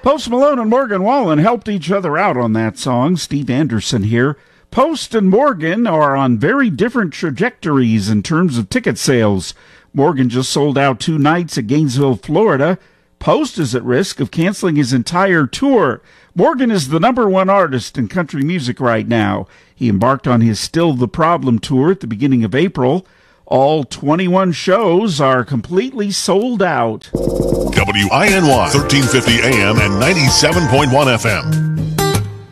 Post Malone and Morgan Wallen helped each other out on that song. Steve Anderson here. Post and Morgan are on very different trajectories in terms of ticket sales. Morgan just sold out 2 nights at Gainesville, Florida. Post is at risk of canceling his entire tour. Morgan is the #1 artist in country music right now. He embarked on his Still the Problem tour at the beginning of April. All 21 shows are completely sold out. WINY 1350 AM and 97.1 FM.